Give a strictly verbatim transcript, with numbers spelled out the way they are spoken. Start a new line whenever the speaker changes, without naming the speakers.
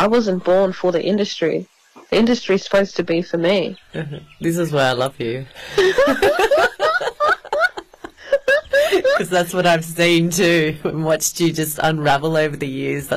I wasn't born for the industry. The industry's supposed to be for me.
This is why I love you. Because that's what I've seen too, and watched you just unravel over the years.